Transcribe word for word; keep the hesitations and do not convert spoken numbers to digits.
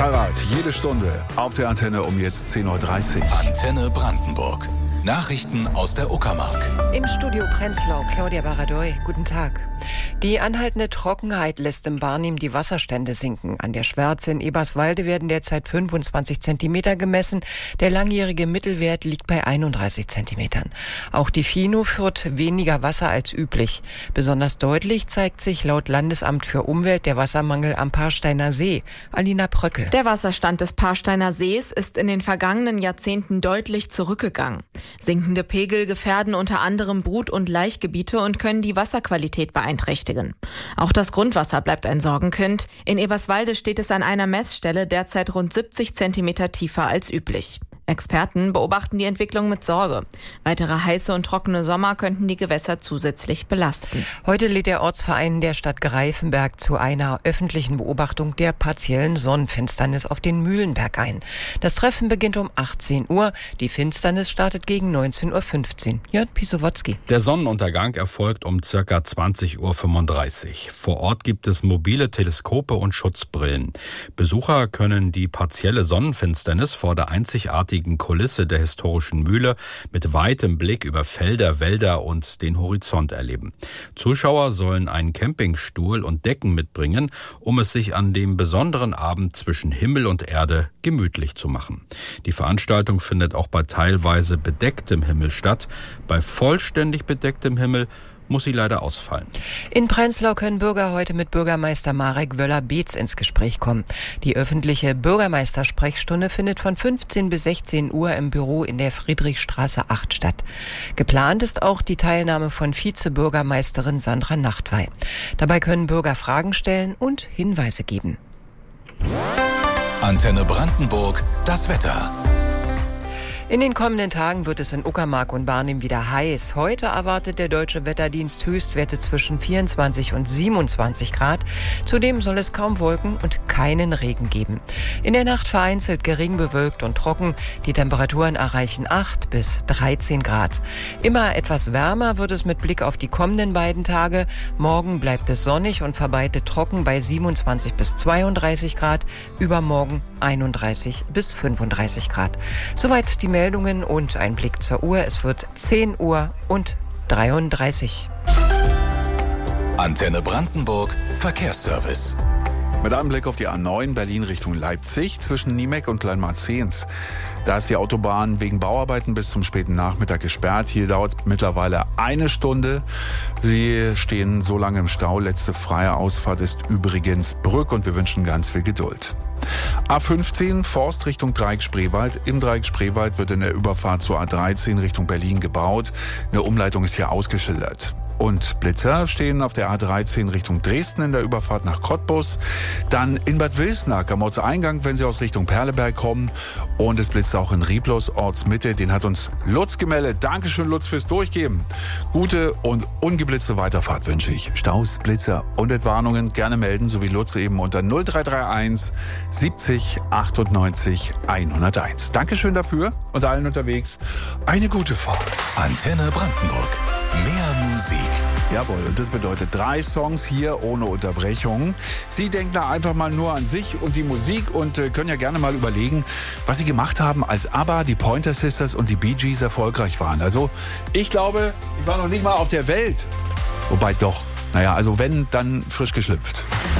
Parat, jede Stunde auf der Antenne um jetzt zehn Uhr dreißig. Antenne Brandenburg. Nachrichten aus der Uckermark. Im Studio Prenzlau, Claudia Baradoy. Guten Tag. Die anhaltende Trockenheit lässt im Barnim die Wasserstände sinken. An der Schwärze in Eberswalde werden derzeit fünfundzwanzig Zentimeter gemessen. Der langjährige Mittelwert liegt bei einunddreißig Zentimetern. Auch die Fino führt weniger Wasser als üblich. Besonders deutlich zeigt sich laut Landesamt für Umwelt der Wassermangel am Parsteiner See. Alina Pröckel. Der Wasserstand des Parsteiner Sees ist in den vergangenen Jahrzehnten deutlich zurückgegangen. Sinkende Pegel gefährden unter anderem Brut- und Laichgebiete und können die Wasserqualität beeinträchtigen. Auch das Grundwasser bleibt ein Sorgenkind. In Eberswalde steht es an einer Messstelle derzeit rund siebzig Zentimeter tiefer als üblich. Experten beobachten die Entwicklung mit Sorge. Weitere heiße und trockene Sommer könnten die Gewässer zusätzlich belasten. Heute lädt der Ortsverein der Stadt Greifenberg zu einer öffentlichen Beobachtung der partiellen Sonnenfinsternis auf den Mühlenberg ein. Das Treffen beginnt um achtzehn Uhr. Die Finsternis startet gegen neunzehn Uhr fünfzehn. Jörn Pisowotzki. Der Sonnenuntergang erfolgt um ca. zwanzig Uhr fünfunddreißig. Vor Ort gibt es mobile Teleskope und Schutzbrillen. Besucher können die partielle Sonnenfinsternis vor der einzigartigen Kulisse der historischen Mühle mit weitem Blick über Felder, Wälder und den Horizont erleben. Zuschauer sollen einen Campingstuhl und Decken mitbringen, um es sich an dem besonderen Abend zwischen Himmel und Erde gemütlich zu machen. Die Veranstaltung findet auch bei teilweise bedecktem Himmel statt. Bei vollständig bedecktem Himmel muss sie leider ausfallen. In Prenzlau können Bürger heute mit Bürgermeister Marek Wöller-Beetz ins Gespräch kommen. Die öffentliche Bürgermeistersprechstunde findet von fünfzehn bis sechzehn Uhr im Büro in der Friedrichstraße acht statt. Geplant ist auch die Teilnahme von Vizebürgermeisterin Sandra Nachtwey. Dabei können Bürger Fragen stellen und Hinweise geben. Antenne Brandenburg, das Wetter. In den kommenden Tagen wird es in Uckermark und Barnim wieder heiß. Heute erwartet der Deutsche Wetterdienst Höchstwerte zwischen vierundzwanzig und siebenundzwanzig Grad. Zudem soll es kaum Wolken und keinen Regen geben. In der Nacht vereinzelt gering bewölkt und trocken. Die Temperaturen erreichen acht bis dreizehn Grad. Immer etwas wärmer wird es mit Blick auf die kommenden beiden Tage. Morgen bleibt es sonnig und verbreitet trocken bei siebenundzwanzig bis zweiunddreißig Grad. Übermorgen einunddreißig bis fünfunddreißig Grad. Soweit die Meldung. Meldungen und ein Blick zur Uhr. Es wird zehn Uhr und dreiunddreißig. Antenne Brandenburg, Verkehrsservice. Mit einem Blick auf die A neun Berlin Richtung Leipzig zwischen Niemek und Kleinmarzehns. Da ist die Autobahn wegen Bauarbeiten bis zum späten Nachmittag gesperrt. Hier dauert es mittlerweile eine Stunde. Sie stehen so lange im Stau. Letzte freie Ausfahrt ist übrigens Brück und wir wünschen ganz viel Geduld. A fünfzehn Forst Richtung Dreieck Spreewald. Im Dreieck Spreewald wird in der Überfahrt zur A dreizehn Richtung Berlin gebaut. Eine Umleitung ist hier ausgeschildert. Und Blitzer stehen auf der A dreizehn Richtung Dresden in der Überfahrt nach Cottbus. Dann in Bad Wilsnack am Ortseingang, wenn Sie aus Richtung Perleberg kommen. Und es blitzt auch in Rieblos, Ortsmitte. Den hat uns Lutz gemeldet. Dankeschön, Lutz, fürs Durchgeben. Gute und ungeblitzte Weiterfahrt wünsche ich. Staus, Blitzer und Entwarnungen gerne melden, so wie Lutz eben unter null drei drei eins siebzig achtundneunzig hunderteins. Dankeschön dafür und allen unterwegs eine gute Fahrt. Antenne Brandenburg. Mehr Musik. Jawohl, und das bedeutet drei Songs hier ohne Unterbrechung. Sie denken da einfach mal nur an sich und die Musik und äh, können ja gerne mal überlegen, was Sie gemacht haben, als ABBA, die Pointer Sisters und die Bee Gees erfolgreich waren. Also, ich glaube, ich war noch nicht mal auf der Welt. Wobei doch, naja, also wenn, dann frisch geschlüpft.